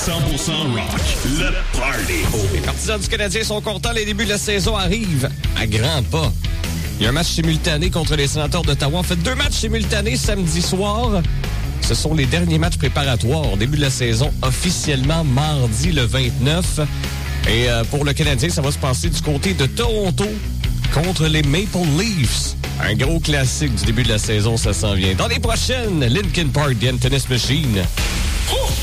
rock, le party. Les partisans du Canadien sont contents, les débuts de la saison arrivent à grands pas. Il y a un match simultané contre les Sénateurs d'Ottawa. En fait, 2 matchs simultanés samedi soir. Ce sont les derniers matchs préparatoires au début de la saison, officiellement mardi le 29. Et pour le Canadien, ça va se passer du côté de Toronto contre les Maple Leafs. Un gros classique du début de la saison, ça s'en vient. Dans les prochaines, Linkin Park, The Tennis Machine.